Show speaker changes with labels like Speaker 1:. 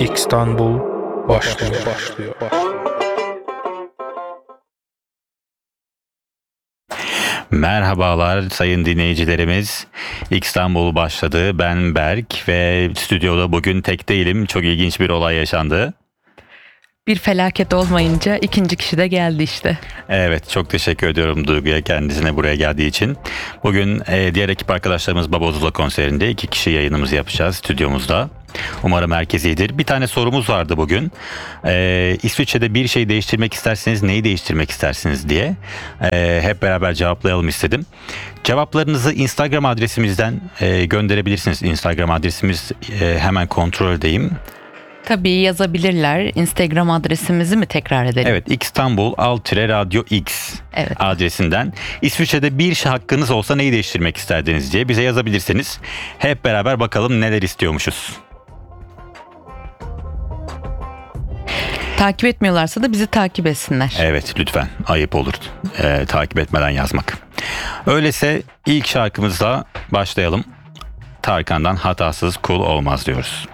Speaker 1: İstanbul başlıyor.
Speaker 2: Merhabalar sayın dinleyicilerimiz. İstanbul başladı. Ben Berk ve stüdyoda bugün tek değilim. Çok ilginç bir olay yaşandı.
Speaker 3: Bir felaket olmayınca ikinci kişi de geldi işte.
Speaker 2: Evet, çok teşekkür ediyorum Duygu'ya, kendisine buraya geldiği için. Bugün diğer ekip arkadaşlarımız Babozula konserinde 2 kişi yayınımızı yapacağız stüdyomuzda. Umarım herkes iyidir. Bir tane sorumuz vardı bugün. İsviçre'de bir şey değiştirmek isterseniz neyi değiştirmek istersiniz diye. Hep beraber cevaplayalım istedim. Cevaplarınızı Instagram adresimizden gönderebilirsiniz. Instagram adresimiz hemen kontrol edeyim.
Speaker 3: Tabii yazabilirler. Instagram adresimizi mi tekrar edelim?
Speaker 2: Evet, İstanbul_Radyo X
Speaker 3: Evet.
Speaker 2: adresinden İsviçre'de bir şey hakkınız olsa neyi değiştirmek isterdiniz diye bize yazabilirsiniz. Hep beraber bakalım neler istiyormuşuz.
Speaker 3: Takip etmiyorlarsa da bizi takip etsinler.
Speaker 2: Evet, lütfen, ayıp olur takip etmeden yazmak. Öyleyse ilk şarkımızla başlayalım. Tarkan'dan Hatasız Kul Olmaz diyoruz.